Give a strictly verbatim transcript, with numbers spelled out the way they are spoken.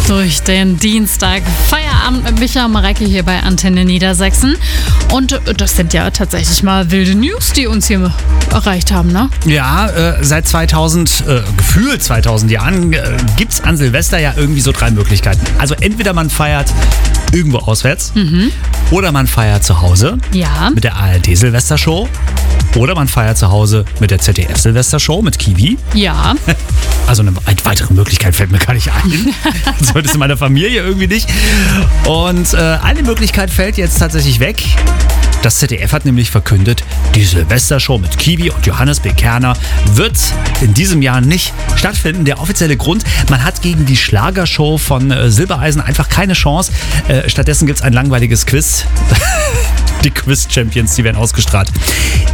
durch den Dienstag. Feierabend mit Micha und Mareike hier bei Antenne Niedersachsen. Und das sind ja tatsächlich mal wilde News, die uns hier erreicht haben, ne? Ja, äh, seit zweitausend, äh, gefühlt zweitausend Jahren, äh, gibt es an Silvester ja irgendwie so drei Möglichkeiten. Also entweder man feiert irgendwo auswärts Mhm. oder man feiert zu Hause Ja. mit der A R D-Silvestershow oder man feiert zu Hause mit der Z D F-Silvestershow mit Kiwi. Ja. Also eine weitere Möglichkeit fällt mir gar nicht ein. Zumindest in meiner Familie irgendwie nicht. Und äh, eine Möglichkeit fällt jetzt tatsächlich weg. Das Z D F hat nämlich verkündet, die Silvestershow mit Kiwi und Johannes B. Kerner wird in diesem Jahr nicht stattfinden. Der offizielle Grund, man hat gegen die Schlagershow von äh, Silbereisen einfach keine Chance. Äh, stattdessen gibt es ein langweiliges Quiz. Die Quiz-Champions, die werden ausgestrahlt.